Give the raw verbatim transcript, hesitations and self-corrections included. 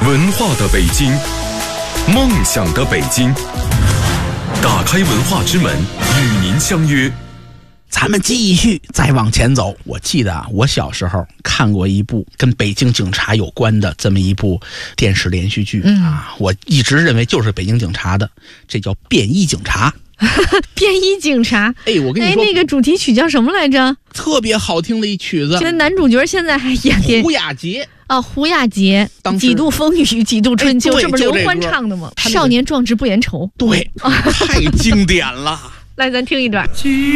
文化的北京，梦想的北京，打开文化之门，与您相约。 咱们继续再往前走。我记得啊，我小时候看过一部跟北京警察有关的这么一部电视连续剧、嗯、啊，我一直认为就是北京警察的，这叫便衣警察。 便衣警察， 哎，我跟你说， 哎，那个主题曲叫什么来着？ 特别好听的一曲子。 这男主角现在还演电胡雅洁啊，胡雅洁，几度风雨几度春秋， 哎、 这不是刘欢唱的吗？ 这个、 少年壮志不言愁。 对，太经典了。 来，咱听一段。